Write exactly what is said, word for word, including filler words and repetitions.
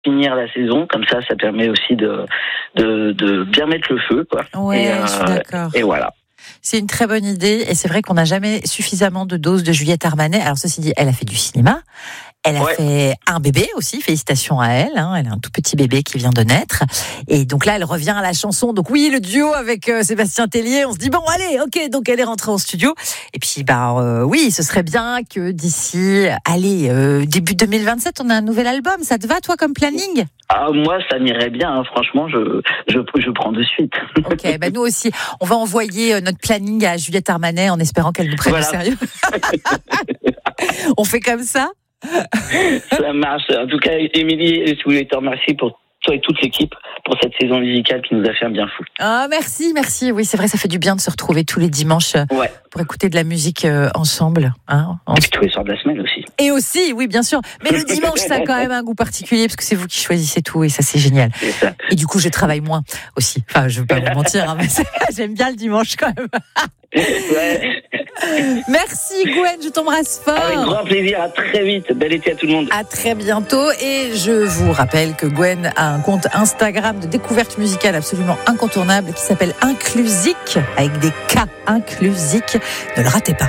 finir la saison, comme ça, ça permet aussi de de, de bien mettre le feu, quoi. Ouais, et, euh, je suis d'accord. Et voilà. C'est une très bonne idée et c'est vrai qu'on n'a jamais suffisamment de doses de Juliette Armanet. Alors ceci dit, elle a fait du cinéma, elle a Ouais. fait un bébé aussi, félicitations à elle, hein. Elle a un tout petit bébé qui vient de naître et donc là elle revient à la chanson. Donc oui, le duo avec euh, Sébastien Tellier, on se dit bon allez, ok, donc elle est rentrée en studio et puis bah euh, oui, ce serait bien que d'ici, allez, euh, début deux mille vingt-sept, on a un nouvel album. Ça te va toi comme planning? Ah, moi, ça m'irait bien, hein. Franchement, je, je, je prends de suite. Ok, bah nous aussi, on va envoyer notre planning à Juliette Armanet en espérant qu'elle nous prenne Voilà. au sérieux. On fait comme ça? Ça marche. En tout cas, Émilie, je voulais te remercier pour toi et toute l'équipe pour cette saison musicale qui nous a fait un bien fou. Ah, merci, merci. Oui, c'est vrai, ça fait du bien de se retrouver tous les dimanches Ouais. pour écouter de la musique euh, ensemble. Hein, en... Et puis tous les soirs de la semaine aussi. Et aussi, oui, bien sûr. Mais le dimanche, ça a quand même un goût particulier parce que c'est vous qui choisissez tout et ça, c'est génial. C'est ça. Et du coup, je travaille moins aussi. Enfin, je ne veux pas vous mentir, hein, mais j'aime bien le dimanche quand même. Ouais. Merci Gwen, je t'embrasse fort. Avec grand plaisir, à très vite. Bel été à tout le monde. À très bientôt et je vous rappelle que Gwen a un compte Instagram de découverte musicale absolument incontournable qui s'appelle Inclusique avec des K, Inclusique. Ne le ratez pas.